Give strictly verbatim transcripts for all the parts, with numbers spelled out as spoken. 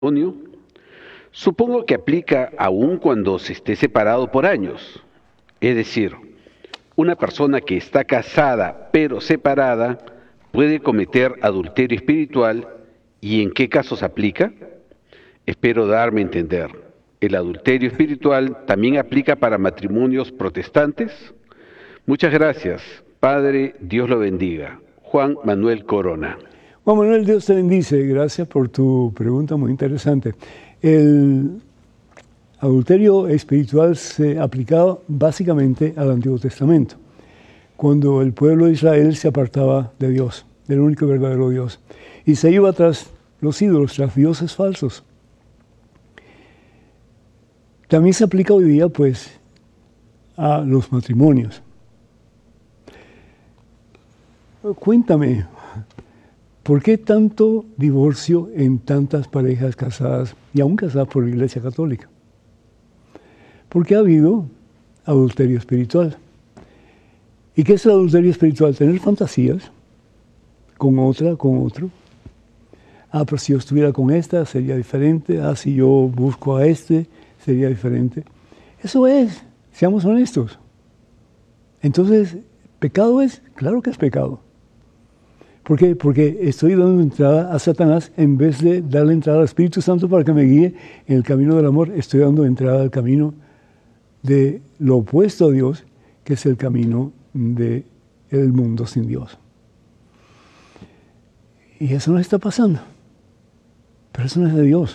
matrimonio, supongo que aplica aún cuando se esté separado por años. Es decir, una persona que está casada pero separada puede cometer adulterio espiritual. ¿Y en qué casos aplica? Espero darme a entender. ¿El adulterio espiritual también aplica para matrimonios protestantes? Muchas gracias. Padre, Dios lo bendiga. Juan Manuel Corona. Juan Manuel, Dios te bendice. Gracias por tu pregunta muy interesante. El adulterio espiritual se aplicaba básicamente al Antiguo Testamento, cuando el pueblo de Israel se apartaba de Dios, del único y verdadero Dios, y se iba tras los ídolos, tras dioses falsos. También se aplica hoy día, pues, a los matrimonios. Cuéntame, ¿por qué tanto divorcio en tantas parejas casadas y aún casadas por la Iglesia Católica? Porque ha habido adulterio espiritual. ¿Y qué es el adulterio espiritual? Tener fantasías con otra, con otro. Ah, pero si yo estuviera con esta, sería diferente. Ah, si yo busco a este, sería diferente. Eso es, seamos honestos. Entonces, ¿pecado es? Claro que es pecado. ¿Por qué? Porque estoy dando entrada a Satanás en vez de darle entrada al Espíritu Santo para que me guíe en el camino del amor. Estoy dando entrada al camino de lo opuesto a Dios, que es el camino del mundo sin Dios. Y eso no está pasando. Pero eso no es de Dios.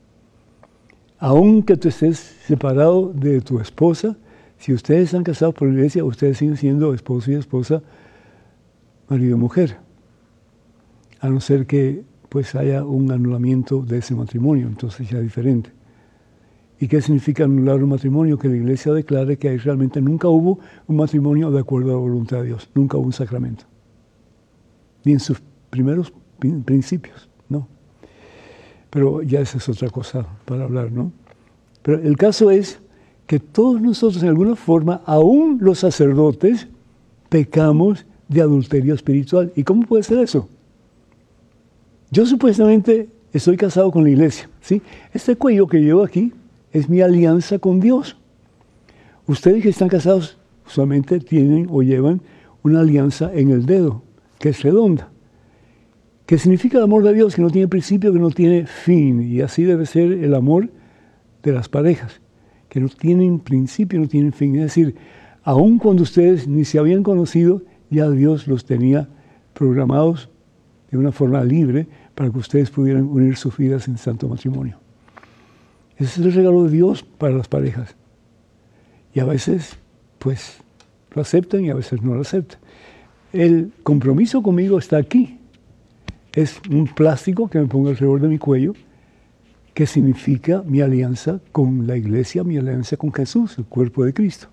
Aunque tú estés separado de tu esposa, si ustedes están casados por la iglesia, ustedes siguen siendo esposo y esposa, marido y mujer. A no ser que pues haya un anulamiento de ese matrimonio, entonces ya es diferente. ¿Y qué significa anular un matrimonio? Que la iglesia declare que ahí realmente nunca hubo un matrimonio de acuerdo a la voluntad de Dios, nunca hubo un sacramento. Ni en sus primeros principios, no. Pero ya esa es otra cosa para hablar, ¿no? Pero el caso es que todos nosotros, en alguna forma, aún los sacerdotes, pecamos de adulterio espiritual. ¿Y cómo puede ser eso? Yo supuestamente estoy casado con la iglesia, ¿sí? Este cuello que llevo aquí es mi alianza con Dios. Ustedes que están casados usualmente tienen o llevan una alianza en el dedo, que es redonda. ¿Qué significa el amor de Dios? Que no tiene principio, que no tiene fin. Y así debe ser el amor de las parejas, que no tienen principio, no tienen fin. Es decir, aun cuando ustedes ni se habían conocido, ya Dios los tenía programados de una forma libre para que ustedes pudieran unir sus vidas en santo matrimonio. Ese es el regalo de Dios para las parejas. Y a veces, pues, lo aceptan y a veces no lo aceptan. El compromiso conmigo está aquí. Es un plástico que me pongo alrededor de mi cuello, que significa mi alianza con la iglesia, mi alianza con Jesús, el cuerpo de Cristo.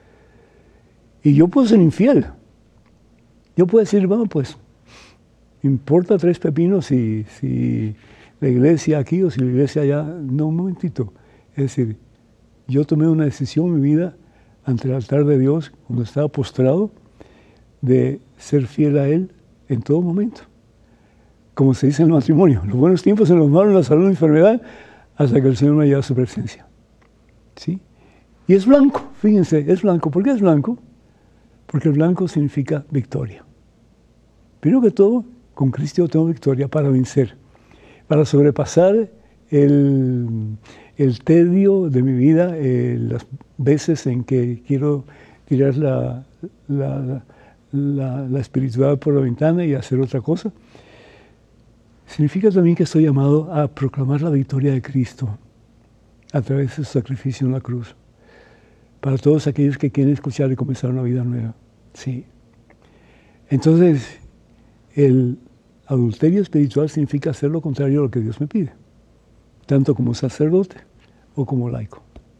Y yo puedo ser infiel. Yo puedo decir, bueno, pues, importa tres pepinos si, si la iglesia aquí o si la iglesia allá. No, un momentito. Es decir, yo tomé una decisión en mi vida ante el altar de Dios, cuando estaba postrado, de ser fiel a Él en todo momento. Como se dice en el matrimonio, los buenos tiempos en los malos, la salud y la enfermedad, hasta que el Señor me lleve a su presencia. ¿Sí? Y es blanco, fíjense, es blanco. ¿Por qué es blanco? Porque el blanco significa victoria. Primero que todo, con Cristo tengo victoria para vencer, para sobrepasar el, el tedio de mi vida, eh, las veces en que quiero tirar la, la, la, la espiritualidad por la ventana y hacer otra cosa. Significa también que estoy llamado a proclamar la victoria de Cristo a través de su sacrificio en la cruz, para todos aquellos que quieren escuchar y comenzar una vida nueva. Sí. Entonces, el adulterio espiritual significa hacer lo contrario a lo que Dios me pide, tanto como sacerdote o como laico.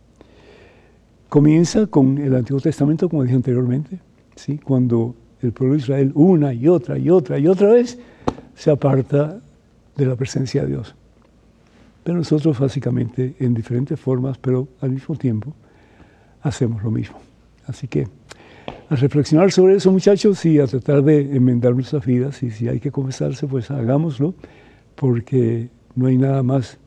Comienza con el Antiguo Testamento, como dije anteriormente, ¿sí? Cuando el pueblo de Israel una y otra y otra y otra vez se aparta de la presencia de Dios. Pero nosotros básicamente, en diferentes formas, pero al mismo tiempo, hacemos lo mismo. Así que a reflexionar sobre eso, muchachos, y a tratar de enmendar nuestras vidas, y si hay que confesarse, pues hagámoslo, porque no hay nada más